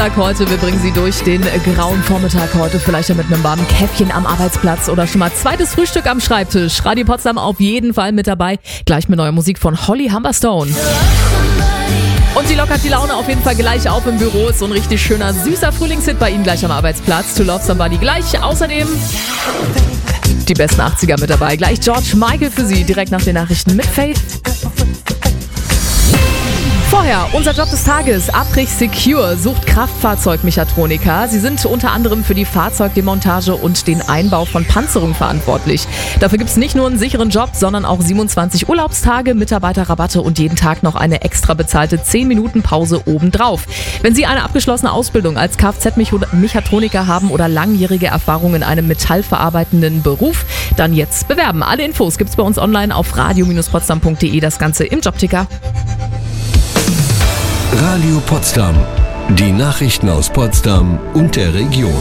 Dienstag heute. Wir bringen Sie durch den grauen Vormittag heute. Vielleicht ja mit einem warmen Käffchen am Arbeitsplatz oder schon mal zweites Frühstück am Schreibtisch. Radio Potsdam auf jeden Fall mit dabei. Gleich mit neuer Musik von Holly Humberstone. Und sie lockert die Laune auf jeden Fall gleich auf im Büro. Ist so ein richtig schöner, süßer Frühlingshit bei Ihnen gleich am Arbeitsplatz. To Love Somebody gleich. Außerdem die besten 80er mit dabei. Gleich George Michael für Sie, direkt nach den Nachrichten mit Faith. Vorher, unser Job des Tages, Abrich Secure sucht Kraftfahrzeugmechatroniker. Sie sind unter anderem für die Fahrzeugdemontage und den Einbau von Panzerung verantwortlich. Dafür gibt es nicht nur einen sicheren Job, sondern auch 27 Urlaubstage, Mitarbeiterrabatte und jeden Tag noch eine extra bezahlte 10-Minuten-Pause obendrauf. Wenn Sie eine abgeschlossene Ausbildung als Kfz-Mechatroniker haben oder langjährige Erfahrung in einem metallverarbeitenden Beruf, dann jetzt bewerben. Alle Infos gibt's bei uns online auf radio-potsdam.de, das Ganze im Jobticker. Radio Potsdam. Die Nachrichten aus Potsdam und der Region.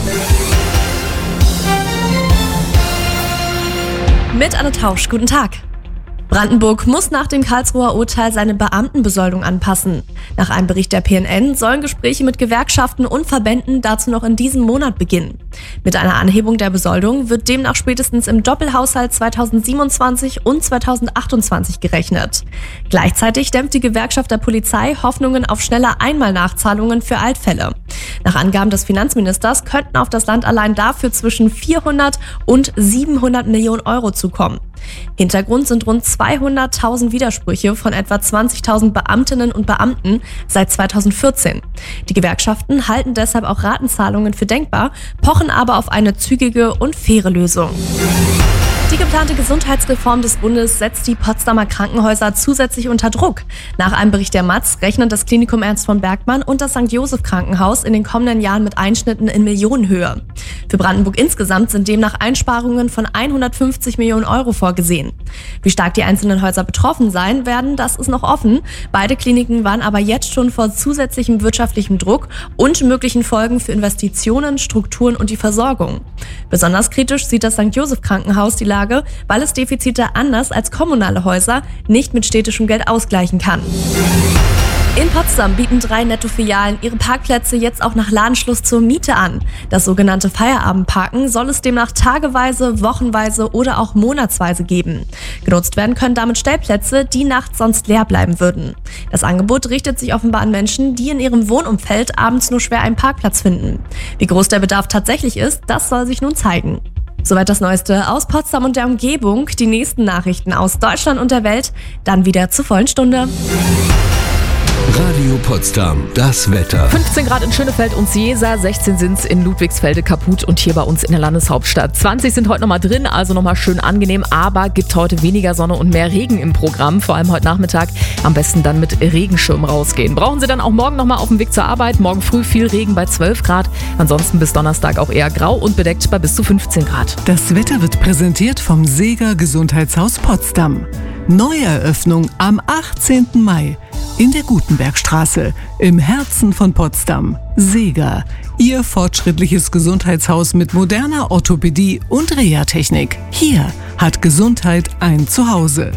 Mit Anne Tausch, guten Tag. Brandenburg muss nach dem Karlsruher Urteil seine Beamtenbesoldung anpassen. Nach einem Bericht der PNN sollen Gespräche mit Gewerkschaften und Verbänden dazu noch in diesem Monat beginnen. Mit einer Anhebung der Besoldung wird demnach spätestens im Doppelhaushalt 2027 und 2028 gerechnet. Gleichzeitig dämpft die Gewerkschaft der Polizei Hoffnungen auf schnelle Einmalnachzahlungen für Altfälle. Nach Angaben des Finanzministers könnten auf das Land allein dafür zwischen 400 und 700 Millionen Euro zukommen. Hintergrund sind rund 200.000 Widersprüche von etwa 20.000 Beamtinnen und Beamten seit 2014. Die Gewerkschaften halten deshalb auch Ratenzahlungen für denkbar, pochen aber auf eine zügige und faire Lösung. Die geplante Gesundheitsreform des Bundes setzt die Potsdamer Krankenhäuser zusätzlich unter Druck. Nach einem Bericht der Matz rechnen das Klinikum Ernst von Bergmann und das St. Joseph Krankenhaus in den kommenden Jahren mit Einschnitten in Millionenhöhe. Für Brandenburg insgesamt sind demnach Einsparungen von 150 Millionen Euro vorgesehen. Wie stark die einzelnen Häuser betroffen sein werden, das ist noch offen. Beide Kliniken waren aber jetzt schon vor zusätzlichem wirtschaftlichem Druck und möglichen Folgen für Investitionen, Strukturen und die Versorgung. Besonders kritisch sieht das St. Joseph Krankenhaus die Lage, weil es Defizite anders als kommunale Häuser nicht mit städtischem Geld ausgleichen kann. In Potsdam bieten 3 Netto-Filialen ihre Parkplätze jetzt auch nach Ladenschluss zur Miete an. Das sogenannte Feierabendparken soll es demnach tageweise, wochenweise oder auch monatsweise geben. Genutzt werden können damit Stellplätze, die nachts sonst leer bleiben würden. Das Angebot richtet sich offenbar an Menschen, die in ihrem Wohnumfeld abends nur schwer einen Parkplatz finden. Wie groß der Bedarf tatsächlich ist, das soll sich nun zeigen. Soweit das Neueste aus Potsdam und der Umgebung. Die nächsten Nachrichten aus Deutschland und der Welt dann wieder zur vollen Stunde. Radio Potsdam, das Wetter. 15 Grad in Schönefeld und Seesa, 16 sind's in Ludwigsfelde, Kaput und hier bei uns in der Landeshauptstadt. 20 sind heute nochmal drin, also nochmal schön angenehm, aber gibt heute weniger Sonne und mehr Regen im Programm. Vor allem heute Nachmittag am besten dann mit Regenschirm rausgehen. Brauchen Sie dann auch morgen nochmal auf dem Weg zur Arbeit. Morgen früh viel Regen bei 12 Grad. Ansonsten bis Donnerstag auch eher grau und bedeckt bei bis zu 15 Grad. Das Wetter wird präsentiert vom Seeger Gesundheitshaus Potsdam. Neueröffnung am 18. Mai. In der Gutenbergstraße, im Herzen von Potsdam. Seeger, Ihr fortschrittliches Gesundheitshaus mit moderner Orthopädie und Reha-Technik. Hier hat Gesundheit ein Zuhause.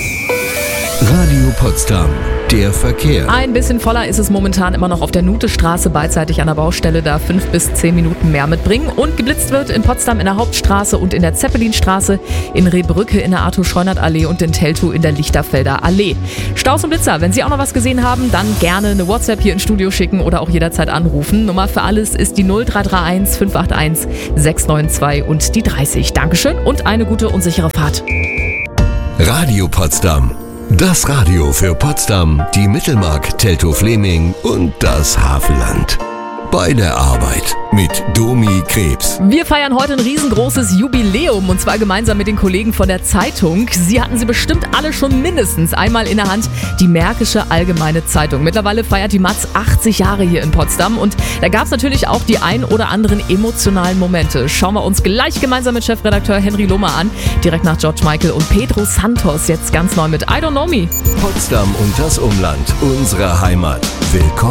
Radio Potsdam, der Verkehr. Ein bisschen voller ist es momentan immer noch auf der Nutestraße, beidseitig an der Baustelle, da 5 bis 10 Minuten mehr mitbringen. Und geblitzt wird in Potsdam in der Hauptstraße und in der Zeppelinstraße, in Rehbrücke in der Arthur-Scheunert-Allee und in Teltow in der Lichterfelder Allee. Staus und Blitzer, wenn Sie auch noch was gesehen haben, dann gerne eine WhatsApp hier ins Studio schicken oder auch jederzeit anrufen. Nummer für alles ist die 0331 581 692 und die 30. Dankeschön und eine gute und sichere Fahrt. Radio Potsdam. Das Radio für Potsdam, die Mittelmark, Teltow-Fleming und das Havelland. Bei der Arbeit mit Domi Krebs. Wir feiern heute ein riesengroßes Jubiläum und zwar gemeinsam mit den Kollegen von der Zeitung. Sie hatten sie bestimmt alle schon mindestens einmal in der Hand, die Märkische Allgemeine Zeitung. Mittlerweile feiert die Matz 80 Jahre hier in Potsdam und da gab es natürlich auch die ein oder anderen emotionalen Momente. Schauen wir uns gleich gemeinsam mit Chefredakteur Henry Lohmer an, direkt nach George Michael und Pedro Santos, jetzt ganz neu mit I Don't Know Me. Potsdam und das Umland, unsere Heimat. Willkommen.